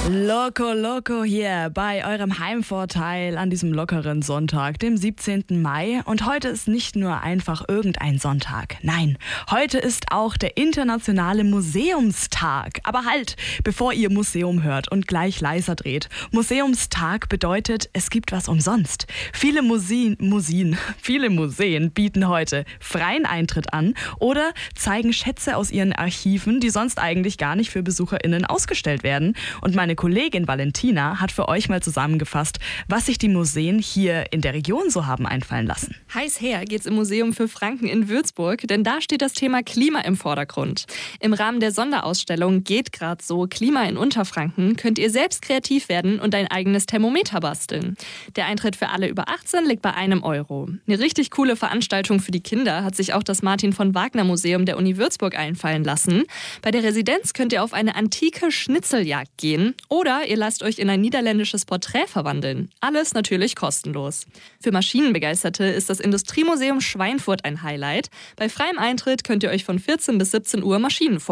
Loco Loco hier bei eurem Heimvorteil an diesem lockeren Sonntag, dem 17. Mai. Und heute ist nicht nur einfach irgendein Sonntag. Nein, heute ist auch der internationale Museumstag. Aber halt, bevor ihr Museum hört und gleich leiser dreht. Museumstag bedeutet, es gibt was umsonst. Viele Museen bieten heute freien Eintritt an oder zeigen Schätze aus ihren Archiven, die sonst eigentlich gar nicht für BesucherInnen ausgestellt werden. Und meine Kollegin Valentina hat für euch mal zusammengefasst, was sich die Museen hier in der Region so haben einfallen lassen. Heiß her geht's im Museum für Franken in Würzburg, denn da steht das Thema Klima im Vordergrund. Im Rahmen der Sonderausstellung Geht grad so Klima in Unterfranken könnt ihr selbst kreativ werden und ein eigenes Thermometer basteln. Der Eintritt für alle über 18 liegt bei €1. Eine richtig coole Veranstaltung für die Kinder hat sich auch das Martin-von-Wagner-Museum der Uni Würzburg einfallen lassen. Bei der Residenz könnt ihr auf eine antike Schnitzeljagd gehen oder ihr lasst euch in ein niederländisches Porträt verwandeln. Alles natürlich kostenlos. Für Maschinenbegeisterte ist das Industriemuseum Schweinfurt ein Highlight. Bei freiem Eintritt könnt ihr euch von 14 bis 17 Uhr Maschinen